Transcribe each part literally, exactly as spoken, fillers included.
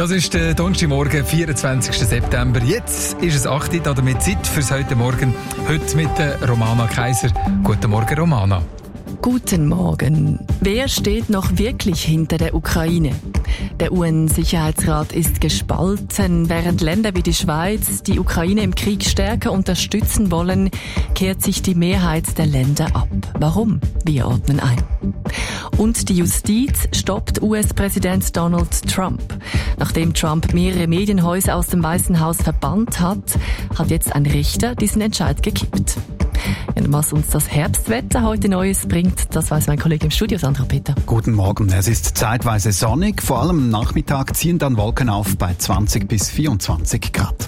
Das ist der Donnerstagmorgen, vierundzwanzigsten September. Jetzt ist es acht Uhr, damit Zeit fürs heute Morgen. Heute mit der Romana Kaiser. Guten Morgen, Romana. Guten Morgen. Wer steht noch wirklich hinter der Ukraine? Der U N-Sicherheitsrat ist gespalten. Während Länder wie die Schweiz die Ukraine im Krieg stärker unterstützen wollen, kehrt sich die Mehrheit der Länder ab. Warum? Wir ordnen ein. Und die Justiz stoppt U S-Präsident Donald Trump. Nachdem Trump mehrere Medienhäuser aus dem Weißen Haus verbannt hat, hat jetzt ein Richter diesen Entscheid gekippt. Ja, was uns das Herbstwetter heute Neues bringt, das weiß mein Kollege im Studio, Sandro Peter. Guten Morgen. Es ist zeitweise sonnig, vor allem am Nachmittag ziehen dann Wolken auf bei zwanzig bis vierundzwanzig Grad.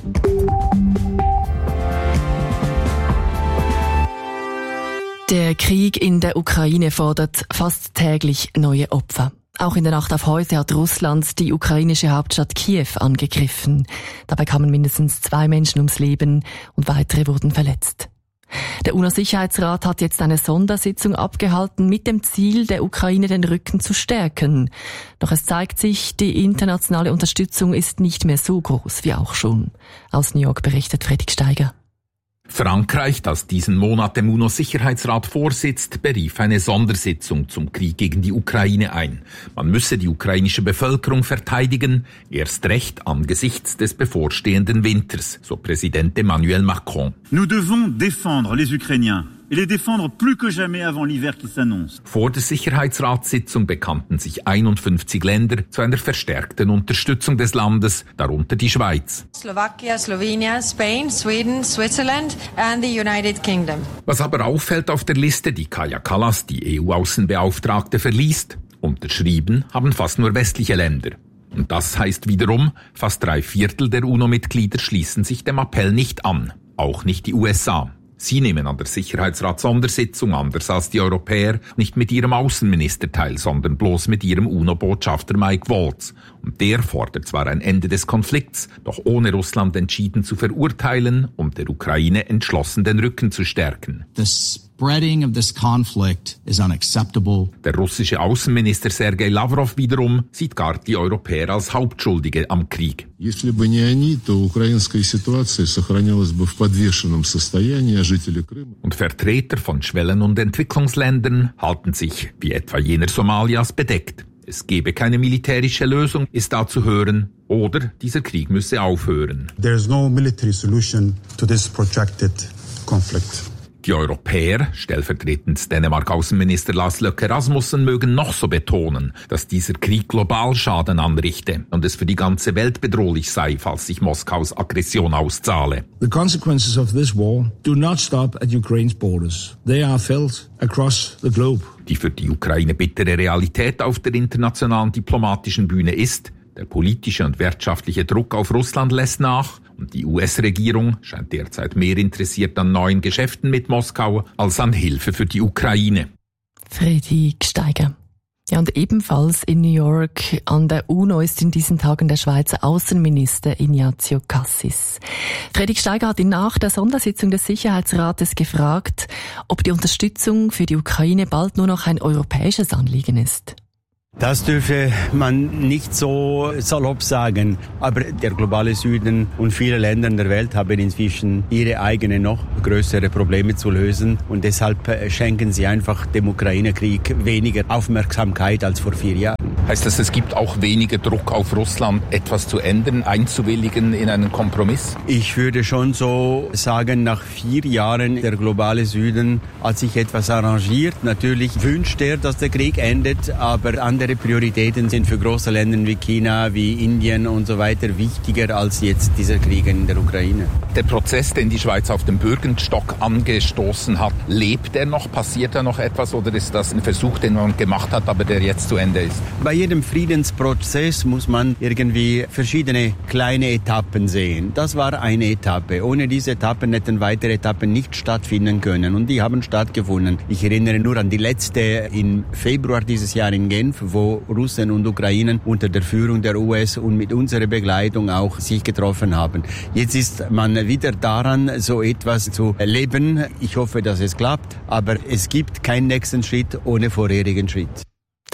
Der Krieg in der Ukraine fordert fast täglich neue Opfer. Auch in der Nacht auf heute hat Russland die ukrainische Hauptstadt Kiew angegriffen. Dabei kamen mindestens zwei Menschen ums Leben und weitere wurden verletzt. Der UNO-Sicherheitsrat hat jetzt eine Sondersitzung abgehalten mit dem Ziel, der Ukraine den Rücken zu stärken. Doch es zeigt sich, die internationale Unterstützung ist nicht mehr so groß wie auch schon. Aus New York berichtet Fredrik Steiger. Frankreich, das diesen Monat dem UNO-Sicherheitsrat vorsitzt, berief eine Sondersitzung zum Krieg gegen die Ukraine ein. Man müsse die ukrainische Bevölkerung verteidigen, erst recht angesichts des bevorstehenden Winters, so Präsident Emmanuel Macron. Nous devons défendre les Ukrainiens. Et les défendre plus que jamais avant l'hiver qui s'annonce. Vor der Sicherheitsratssitzung bekannten sich einundfünfzig Länder zu einer verstärkten Unterstützung des Landes, darunter die Schweiz. Slovakia, Slovenia, Spain, Sweden, Switzerland and the United Kingdom. Was aber auffällt auf der Liste, die Kaja Kallas, die E U-Außenbeauftragte, verliest, unterschrieben haben fast nur westliche Länder. Und das heißt wiederum, fast drei Viertel der UNO-Mitglieder schließen sich dem Appell nicht an, auch nicht die U S A. Sie nehmen an der Sicherheitsrat-Sondersitzung, anders als die Europäer, nicht mit ihrem Außenminister teil, sondern bloß mit ihrem UNO-Botschafter Mike Waltz. Und der fordert zwar ein Ende des Konflikts, doch ohne Russland entschieden zu verurteilen, um der Ukraine entschlossen den Rücken zu stärken. The spreading of this conflict is unacceptable. Der russische Außenminister Sergei Lavrov wiederum sieht gar die Europäer als Hauptschuldige am Krieg. Если бы не они, то украинская ситуация сохранялась бы в подвешенном состоянии, а жители Крыма. Und Vertreter von Schwellen- und Entwicklungsländern halten sich, wie etwa jener Somalias, bedeckt. Es gebe keine militärische Lösung, ist da zu hören, oder dieser Krieg müsse aufhören. There is no military solution to this protracted conflict. Die Europäer, stellvertretend Dänemark-Außenminister Lars Løkke Rasmussen, mögen noch so betonen, dass dieser Krieg global Schaden anrichte und es für die ganze Welt bedrohlich sei, falls sich Moskaus Aggression auszahle. The consequences of this war do not stop at Ukraine's borders. They are felt across the globe. Die für die Ukraine bittere Realität auf der internationalen diplomatischen Bühne ist, der politische und wirtschaftliche Druck auf Russland lässt nach und die U S-Regierung scheint derzeit mehr interessiert an neuen Geschäften mit Moskau als an Hilfe für die Ukraine. Fredrik Steiger. Ja, und ebenfalls in New York an der UNO ist in diesen Tagen der Schweizer Außenminister Ignazio Cassis. Fredrik Steiger hat ihn nach der Sondersitzung des Sicherheitsrates gefragt, ob die Unterstützung für die Ukraine bald nur noch ein europäisches Anliegen ist. Das dürfe man nicht so salopp sagen. Aber der globale Süden und viele Länder in der Welt haben inzwischen ihre eigenen noch größere Probleme zu lösen. Und deshalb schenken sie einfach dem Ukraine-Krieg weniger Aufmerksamkeit als vor vier Jahren. Heißt das, es gibt auch weniger Druck auf Russland, etwas zu ändern, einzuwilligen in einen Kompromiss? Ich würde schon so sagen, nach vier Jahren der globale Süden hat sich etwas arrangiert. Natürlich wünscht er, dass der Krieg endet, aber andere Prioritäten sind für große Länder wie China, wie Indien und so weiter wichtiger als jetzt dieser Krieg in der Ukraine. Der Prozess, den die Schweiz auf dem Bürgerstock angestoßen hat, lebt er noch? Passiert da noch etwas oder ist das ein Versuch, den man gemacht hat, aber der jetzt zu Ende ist? Bei jedem Friedensprozess muss man irgendwie verschiedene kleine Etappen sehen. Das war eine Etappe. Ohne diese Etappen hätten weitere Etappen nicht stattfinden können und die haben stattgefunden. Ich erinnere nur an die letzte im Februar dieses Jahr in Genf, wo Russen und Ukrainen unter der Führung der U S und mit unserer Begleitung auch sich getroffen haben. Jetzt ist man wieder daran, so etwas zu erleben. Ich hoffe, dass es klappt, aber es gibt keinen nächsten Schritt ohne vorherigen Schritt.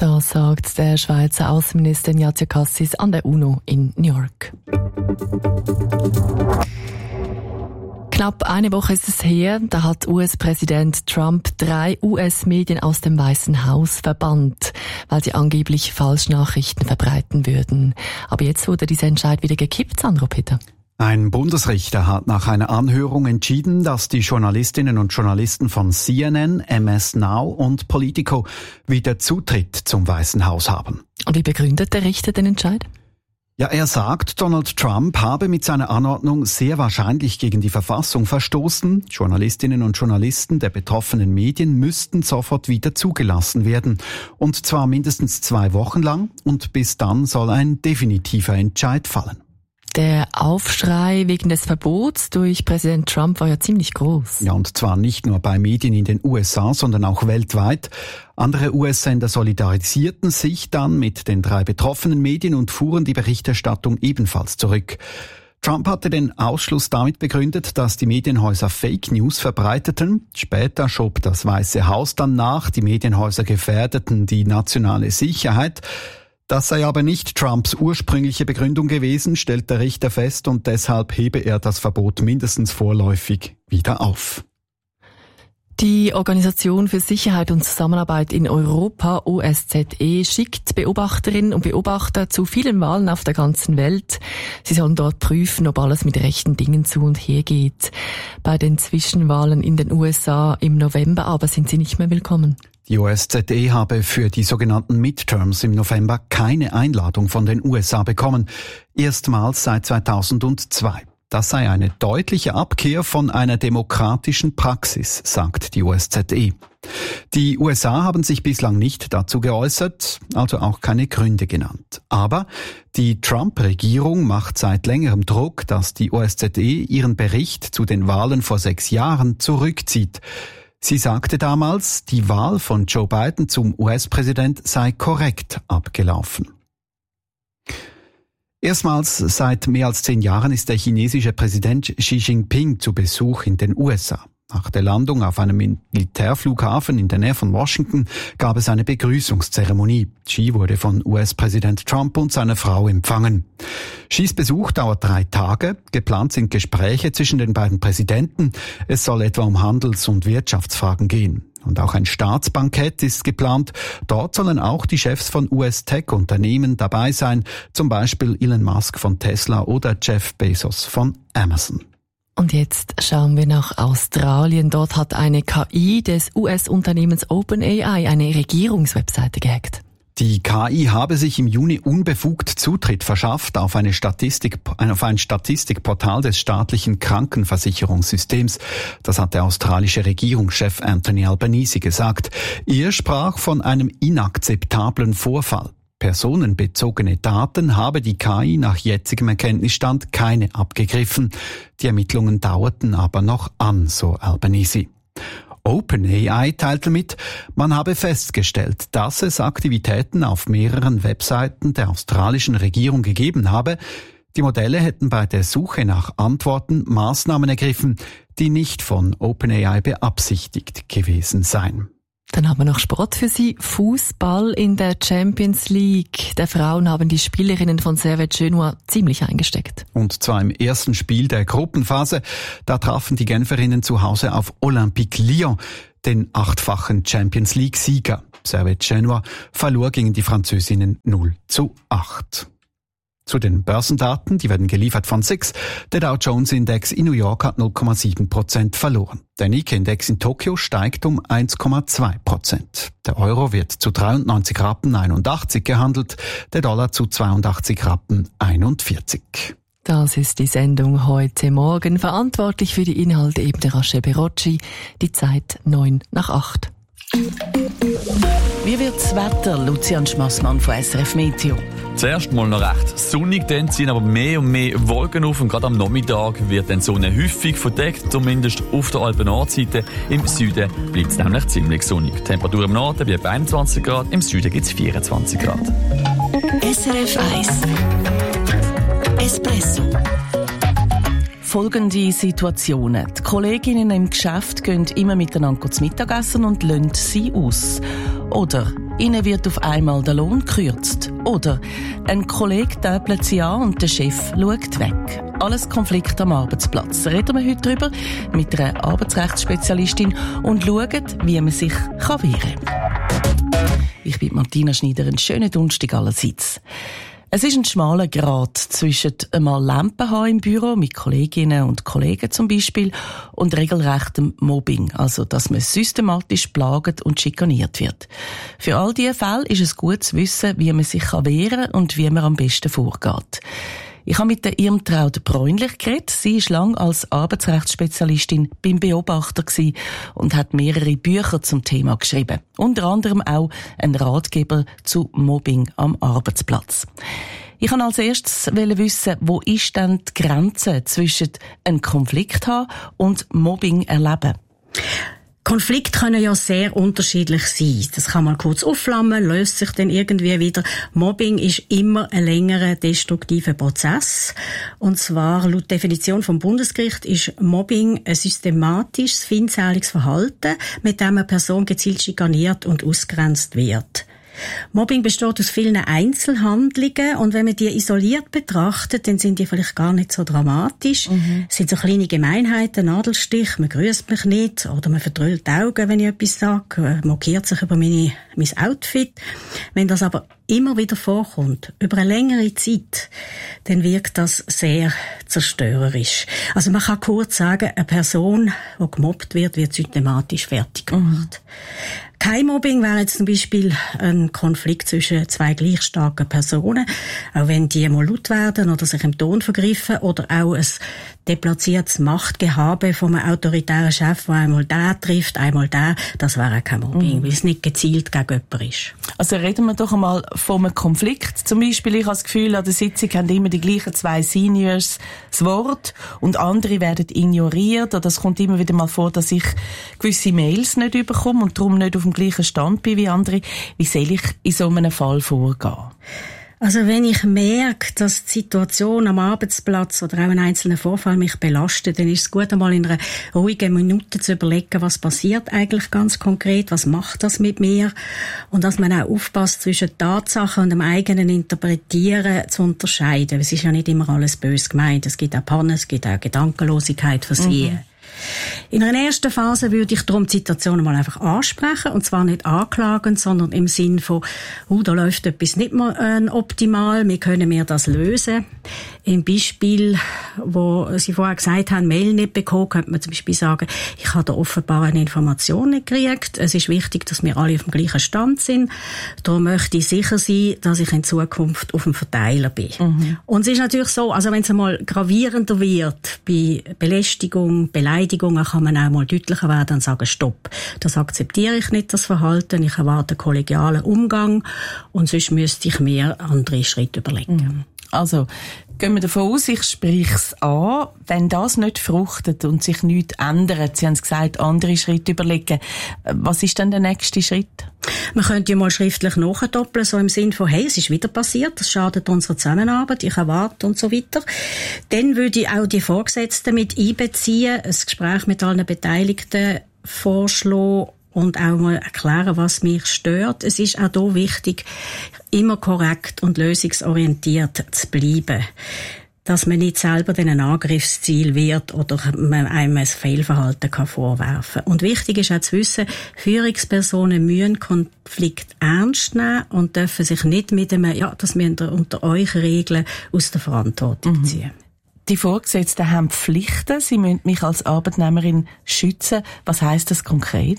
Das sagt der Schweizer Außenminister Ignazio Cassis an der UNO in New York. Knapp eine Woche ist es her, da hat U S-Präsident Trump drei U S-Medien aus dem Weißen Haus verbannt, weil sie angeblich Falschnachrichten verbreiten würden. Aber jetzt wurde dieser Entscheid wieder gekippt, Sandro Peter. Ein Bundesrichter hat nach einer Anhörung entschieden, dass die Journalistinnen und Journalisten von C N N, M S Now und Politico wieder Zutritt zum Weißen Haus haben. Und wie begründet der Richter den Entscheid? Ja, er sagt, Donald Trump habe mit seiner Anordnung sehr wahrscheinlich gegen die Verfassung verstoßen. Journalistinnen und Journalisten der betroffenen Medien müssten sofort wieder zugelassen werden. Und zwar mindestens zwei Wochen lang. Und bis dann soll ein definitiver Entscheid fallen. Der Aufschrei wegen des Verbots durch Präsident Trump war ja ziemlich groß. Ja, und zwar nicht nur bei Medien in den U S A, sondern auch weltweit. Andere U S-Sender solidarisierten sich dann mit den drei betroffenen Medien und fuhren die Berichterstattung ebenfalls zurück. Trump hatte den Ausschluss damit begründet, dass die Medienhäuser Fake News verbreiteten. Später schob das Weiße Haus dann nach, die Medienhäuser gefährdeten die nationale Sicherheit. Das sei aber nicht Trumps ursprüngliche Begründung gewesen, stellt der Richter fest, und deshalb hebe er das Verbot mindestens vorläufig wieder auf. Die Organisation für Sicherheit und Zusammenarbeit in Europa, O S Z E, schickt Beobachterinnen und Beobachter zu vielen Wahlen auf der ganzen Welt. Sie sollen dort prüfen, ob alles mit rechten Dingen zu und her geht. Bei den Zwischenwahlen in den U S A im November aber sind sie nicht mehr willkommen. Die O S Z E habe für die sogenannten Midterms im November keine Einladung von den U S A bekommen. Erstmals seit zweitausendzwei. Das sei eine deutliche Abkehr von einer demokratischen Praxis, sagt die O S Z E. Die U S A haben sich bislang nicht dazu geäußert, also auch keine Gründe genannt. Aber die Trump-Regierung macht seit längerem Druck, dass die O S Z E ihren Bericht zu den Wahlen vor sechs Jahren zurückzieht. Sie sagte damals, die Wahl von Joe Biden zum U S-Präsident sei korrekt abgelaufen. Erstmals seit mehr als zehn Jahren ist der chinesische Präsident Xi Jinping zu Besuch in den U S A. Nach der Landung auf einem Militärflughafen in der Nähe von Washington gab es eine Begrüßungszeremonie. Xi wurde von U S-Präsident Trump und seiner Frau empfangen. Xis Besuch dauert drei Tage. Geplant sind Gespräche zwischen den beiden Präsidenten. Es soll etwa um Handels- und Wirtschaftsfragen gehen. Und auch ein Staatsbankett ist geplant. Dort sollen auch die Chefs von U S-Tech-Unternehmen dabei sein, zum Beispiel Elon Musk von Tesla oder Jeff Bezos von Amazon. Und jetzt schauen wir nach Australien. Dort hat eine K I des U S-Unternehmens OpenAI eine Regierungswebseite gehackt. Die K I habe sich im Juni unbefugt Zutritt verschafft auf eine Statistik, auf ein Statistikportal des staatlichen Krankenversicherungssystems. Das hat der australische Regierungschef Anthony Albanese gesagt. Er sprach von einem inakzeptablen Vorfall. Personenbezogene Daten habe die K I nach jetzigem Erkenntnisstand keine abgegriffen. Die Ermittlungen dauerten aber noch an, so Albanese. OpenAI teilte mit, man habe festgestellt, dass es Aktivitäten auf mehreren Webseiten der australischen Regierung gegeben habe. Die Modelle hätten bei der Suche nach Antworten Maßnahmen ergriffen, die nicht von OpenAI beabsichtigt gewesen seien. Dann haben wir noch Sport für Sie. Fußball in der Champions League. Der Frauen haben die Spielerinnen von Servette Genua ziemlich eingesteckt. Und zwar im ersten Spiel der Gruppenphase. Da trafen die Genferinnen zu Hause auf Olympique Lyon, den achtfachen Champions League-Sieger. Servette Genua verlor gegen die Französinnen null zu acht. Zu den Börsendaten, die werden geliefert von S I X. Der Dow Jones Index in New York hat null Komma sieben Prozent verloren. Der Nikkei Index in Tokio steigt um eins Komma zwei Prozent. Der Euro wird zu dreiundneunzig Rappen einundachtzig gehandelt, der Dollar zu zweiundachtzig Rappen einundvierzig. Das ist die Sendung heute Morgen. Verantwortlich für die Inhalte eben der Rasche Berocci. Die Zeit neun nach acht. Wie wird das Wetter, Lucian Schmassmann von S R F Meteo? Zuerst mal noch recht sonnig, dann ziehen aber mehr und mehr Wolken auf und gerade am Nachmittag wird dann die Sonne häufig verdeckt, zumindest auf der Alpen-Nordseite. Im Süden bleibt es nämlich ziemlich sonnig. Die Temperatur im Norden bleibt bei einundzwanzig Grad, im Süden gibt es vierundzwanzig Grad. S R F eins Espresso. Folgende Situationen. Die Kolleginnen im Geschäft gehen immer miteinander zu Mittagessen und lassen sie aus. Oder ihnen wird auf einmal der Lohn gekürzt. Oder ein Kollege täpelt sie an und der Chef schaut weg. Alles Konflikte am Arbeitsplatz. Reden wir heute darüber mit einer Arbeitsrechtsspezialistin und schauen, wie man sich wehren kann. Ich bin Martina Schneider, einen schönen Donnerstag allerseits. Es ist ein schmaler Grat zwischen einmal Lampen haben im Büro, mit Kolleginnen und Kollegen zum Beispiel, und regelrechtem Mobbing, also dass man systematisch plagt und schikaniert wird. Für all diese Fälle ist es gut zu wissen, wie man sich wehren kann und wie man am besten vorgeht. Ich habe mit der Irmtraud Bräunlich geredet. Sie ist lange als Arbeitsrechtsspezialistin beim Beobachter gewesen und hat mehrere Bücher zum Thema geschrieben. Unter anderem auch einen Ratgeber zu Mobbing am Arbeitsplatz. Ich wollte als erstes wissen, wo ist denn die Grenze zwischen einem Konflikt haben und Mobbing erleben? Konflikte können ja sehr unterschiedlich sein. Das kann mal kurz aufflammen, löst sich dann irgendwie wieder. Mobbing ist immer ein längerer destruktiver Prozess. Und zwar, laut Definition vom Bundesgericht, ist Mobbing ein systematisches, feindseliges Verhalten, mit dem eine Person gezielt schikaniert und ausgegrenzt wird. Mobbing besteht aus vielen Einzelhandlungen und wenn man die isoliert betrachtet, dann sind die vielleicht gar nicht so dramatisch. Mhm. Es sind so kleine Gemeinheiten, Nadelstich, man grüßt mich nicht oder man verdrüllt die Augen, wenn ich etwas sage, man mokiert sich über meine, mein Outfit. Wenn das aber immer wieder vorkommt, über eine längere Zeit, dann wirkt das sehr zerstörerisch. Also man kann kurz sagen, eine Person, die gemobbt wird, wird systematisch fertig gemacht. Mhm. Kein Mobbing wäre jetzt zum Beispiel ein Konflikt zwischen zwei gleich starken Personen, auch wenn die mal laut werden oder sich im Ton vergriffen, oder auch ein deplatziertes Machtgehabe von einem autoritären Chef, der einmal den trifft, einmal den, das wäre kein Mobbing, mhm. weil es nicht gezielt gegen jemanden ist. Also reden wir doch einmal von einem Konflikt. Zum Beispiel, ich habe das Gefühl, an der Sitzung haben immer die gleichen zwei Seniors das Wort und andere werden ignoriert, oder es kommt immer wieder mal vor, dass ich gewisse Mails nicht bekomme und darum nicht auf dem gleichen Stand bin wie andere. Wie soll ich in so einem Fall vorgehen? Also wenn ich merke, dass die Situation am Arbeitsplatz oder auch ein einzelner Vorfall mich belastet, dann ist es gut, einmal in einer ruhigen Minute zu überlegen, was passiert eigentlich ganz konkret, was macht das mit mir, und dass man auch aufpasst, zwischen Tatsachen und dem eigenen Interpretieren zu unterscheiden. Es ist ja nicht immer alles böse gemeint. Es gibt auch Pannen, es gibt auch Gedankenlosigkeit, Versehen. Mhm. In einer ersten Phase würde ich darum die Situation mal einfach ansprechen, und zwar nicht anklagend, sondern im Sinn von, oh, da läuft etwas nicht mehr äh, optimal, wie können wir das lösen? Im Beispiel, wo Sie vorher gesagt haben, Mail nicht bekommen, könnte man zum Beispiel sagen, ich habe da offenbar eine Information nicht gekriegt. Es ist wichtig, dass wir alle auf dem gleichen Stand sind. Darum möchte ich sicher sein, dass ich in Zukunft auf dem Verteiler bin. Mhm. Und es ist natürlich so, also wenn es einmal gravierender wird, bei Belästigung, Beleidigungen, kann man auch mal deutlicher werden und sagen, stopp, das akzeptiere ich nicht, das Verhalten, ich erwarte kollegialen Umgang und sonst müsste ich mir andere Schritte überlegen. Mhm. Also, gehen wir davon aus, ich spreche es an. Wenn das nicht fruchtet und sich nichts ändert, Sie haben es gesagt, andere Schritte überlegen, was ist dann der nächste Schritt? Man könnte ja mal schriftlich nachdoppeln, so im Sinn von, hey, es ist wieder passiert, das schadet unserer Zusammenarbeit, ich erwarte und so weiter. Dann würde ich auch die Vorgesetzten mit einbeziehen, ein Gespräch mit allen Beteiligten vorschlagen und auch mal erklären, was mich stört. Es ist auch hier wichtig, immer korrekt und lösungsorientiert zu bleiben. Dass man nicht selber ein Angriffsziel wird oder man einem ein Fehlverhalten kann vorwerfen kann. Und wichtig ist auch zu wissen, Führungspersonen müssen Konflikt ernst nehmen und dürfen sich nicht mit einem, ja, das müsst ihr unter euch Regeln, aus der Verantwortung ziehen. Mhm. Die Vorgesetzten haben Pflichten. Sie müssen mich als Arbeitnehmerin schützen. Was heisst das konkret?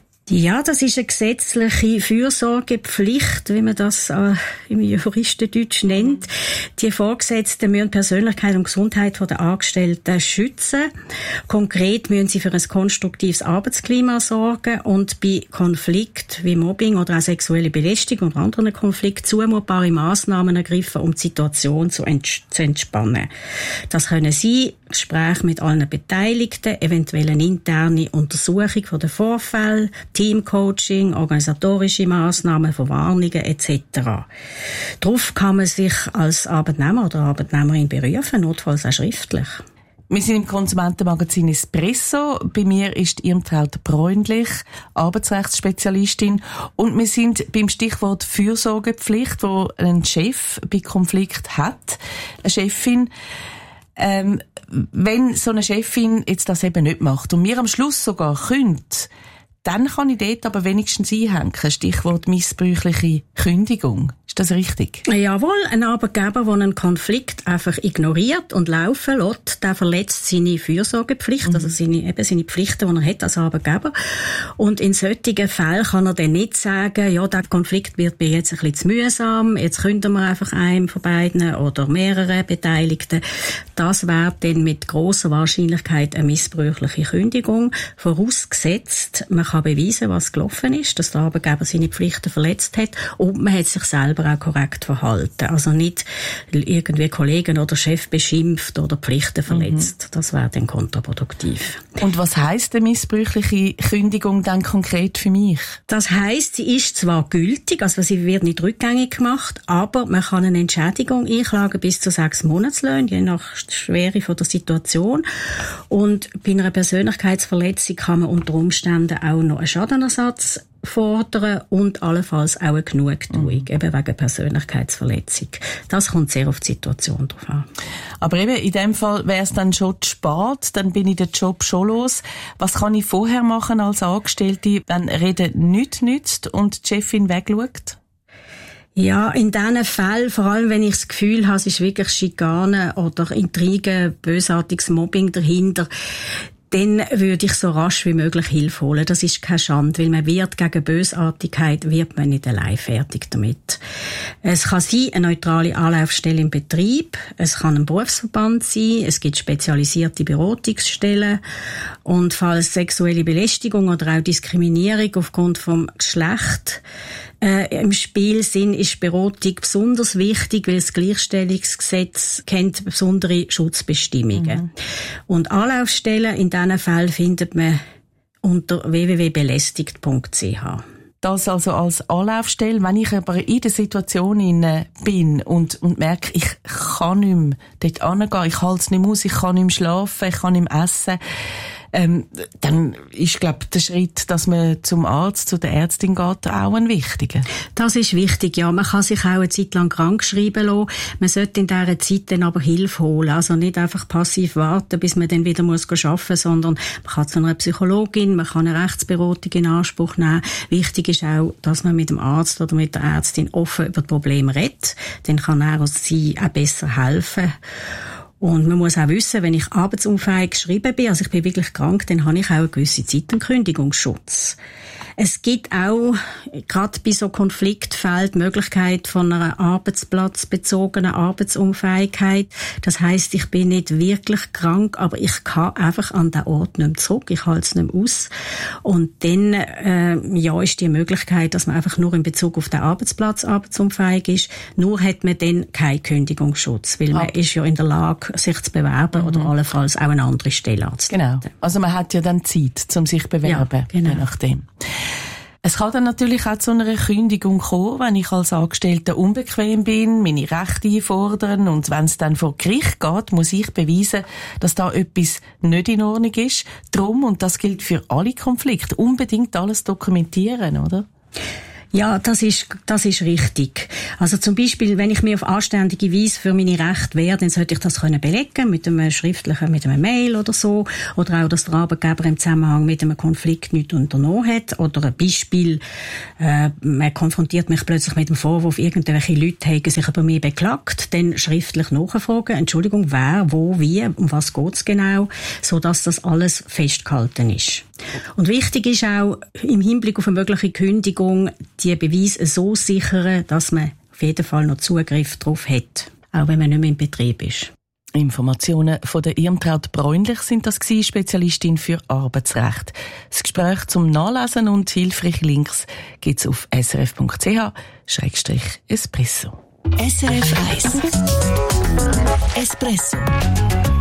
Ja, das ist eine gesetzliche Fürsorgepflicht, wie man das äh, im Juristendeutsch nennt. Die Vorgesetzten müssen Persönlichkeit und Gesundheit der Angestellten schützen. Konkret müssen sie für ein konstruktives Arbeitsklima sorgen und bei Konflikt wie Mobbing oder auch sexuelle Belästigung oder anderen Konflikten zumutbare Massnahmen ergreifen, um die Situation zu, ents- zu entspannen. Das können sie Gespräche mit allen Beteiligten, eventuell eine interne Untersuchung von den Vorfällen, Teamcoaching, organisatorische Massnahmen, Verwarnungen et cetera. Darauf kann man sich als Arbeitnehmer oder Arbeitnehmerin berufen, notfalls auch schriftlich. Wir sind im Konsumentenmagazin Espresso. Bei mir ist Irmtraut Bräunlich, Arbeitsrechtsspezialistin. Und wir sind beim Stichwort Fürsorgepflicht, wo ein Chef bei Konflikt hat, eine Chefin. Ähm, wenn so eine Chefin jetzt das eben nicht macht und mir am Schluss sogar kündigt, dann kann ich dort aber wenigstens einhängen. Stichwort missbräuchliche Kündigung. Ist das richtig? Jawohl, ein Arbeitgeber, der einen Konflikt einfach ignoriert und laufen lässt, der verletzt seine Fürsorgepflicht, mhm. also seine, eben seine Pflichten, die er hat als Arbeitgeber. Und in solchen Fällen kann er dann nicht sagen, ja, der Konflikt wird mir jetzt ein bisschen zu mühsam, jetzt kündigen wir einfach einem von beiden oder mehreren Beteiligten. Das wäre dann mit grosser Wahrscheinlichkeit eine missbräuchliche Kündigung, vorausgesetzt, man kann beweisen, was gelaufen ist, dass der Arbeitgeber seine Pflichten verletzt hat und man hat sich selber auch korrekt verhalten. Also nicht irgendwie Kollegen oder Chef beschimpft oder Pflichten verletzt. Mhm. Das wäre dann kontraproduktiv. Und was heisst eine missbräuchliche Kündigung dann konkret für mich? Das heisst, sie ist zwar gültig, also sie wird nicht rückgängig gemacht, aber man kann eine Entschädigung einklagen bis zu sechs Monatslöhnen, je nach Schwere von der Situation. Und bei einer Persönlichkeitsverletzung kann man unter Umständen auch noch einen Schadenersatz fordern und allenfalls auch eine Genugtuung, mhm. eben wegen Persönlichkeitsverletzung. Das kommt sehr auf die Situation drauf an. Aber eben, in dem Fall wäre es dann schon zu spät, dann bin ich den Job schon los. Was kann ich vorher machen als Angestellte, wenn Reden nichts nützt und die Chefin wegschaut? Ja, in diesen Fällen, vor allem wenn ich das Gefühl habe, es ist wirklich Schikane oder Intrigen, bösartiges Mobbing dahinter, dann würde ich so rasch wie möglich Hilfe holen. Das ist keine Schande, weil man wird gegen Bösartigkeit, wird man nicht allein fertig damit. Es kann sein, eine neutrale Anlaufstelle im Betrieb, es kann ein Berufsverband sein, es gibt spezialisierte Beratungsstellen und falls sexuelle Belästigung oder auch Diskriminierung aufgrund vom Geschlecht Äh, im Spiel sind, ist Beratung besonders wichtig, weil das Gleichstellungsgesetz kennt besondere Schutzbestimmungen. Mhm. Und Anlaufstellen in diesen Fällen findet man unter w w w punkt belästigt punkt c h. Das also als Anlaufstelle. Wenn ich aber in der Situation bin und, und merke, ich kann nicht mehr dort hingehen, ich halte es nicht mehr aus, ich kann nicht mehr schlafen, ich kann nicht mehr essen, Ähm, dann ist, glaube ich, der Schritt, dass man zum Arzt, zu der Ärztin geht, auch ein wichtiger. Das ist wichtig, ja. Man kann sich auch eine Zeit lang krank schreiben lassen. Man sollte in dieser Zeit dann aber Hilfe holen. Also nicht einfach passiv warten, bis man dann wieder muss arbeiten muss, sondern man kann zu einer Psychologin, man kann eine Rechtsberatung in Anspruch nehmen. Wichtig ist auch, dass man mit dem Arzt oder mit der Ärztin offen über die Probleme redet. Dann kann er oder sie auch besser helfen. Und man muss auch wissen, wenn ich arbeitsunfähig geschrieben bin, also ich bin wirklich krank, dann habe ich auch eine gewisse Zeit einen Kündigungsschutz. Es gibt auch, gerade bei so Konfliktfällen, die Möglichkeit von einer arbeitsplatzbezogenen Arbeitsunfähigkeit. Das heisst, ich bin nicht wirklich krank, aber ich kann einfach an den Ort nicht mehr zurück. Ich halte es nicht mehr aus. Und dann, äh, ja, ist die Möglichkeit, dass man einfach nur in Bezug auf den Arbeitsplatz arbeitsunfähig ist. Nur hat man dann keinen Kündigungsschutz, weil man ist ja in der Lage, sich zu bewerben, mhm. oder allenfalls auch eine andere Stelle anzutreten. Genau. Also man hat ja dann Zeit, um sich zu bewerben, ja, genau. Je nachdem. Es kann dann natürlich auch zu einer Kündigung kommen, wenn ich als Angestellter unbequem bin, meine Rechte einfordern und wenn es dann vor Gericht geht, muss ich beweisen, dass da etwas nicht in Ordnung ist. Drum, und das gilt für alle Konflikte, unbedingt alles dokumentieren, oder? Ja, das ist, das ist richtig. Also zum Beispiel, wenn ich mir auf anständige Weise für meine Rechte wehre, dann sollte ich das können belegen mit einem schriftlichen, mit einem Mail oder so. Oder auch, dass der Arbeitgeber im Zusammenhang mit einem Konflikt nichts unternommen hat. Oder ein Beispiel, äh, man konfrontiert mich plötzlich mit dem Vorwurf, irgendwelche Leute haben sich über mich beklagt. Dann schriftlich nachfragen, Entschuldigung, wer, wo, wie, um was geht's genau, sodass das alles festgehalten ist. Und wichtig ist auch, im Hinblick auf eine mögliche Kündigung, die Beweise so sichern, dass man auf jeden Fall noch Zugriff darauf hat, auch wenn man nicht mehr im Betrieb ist. Informationen von der Irmtraut Bräunlich sind das gewesen, Spezialistin für Arbeitsrecht. Das Gespräch zum Nachlesen und hilfreiche Links gibt's auf s r f punkt c h schrägstrich espresso. S R F eins Espresso.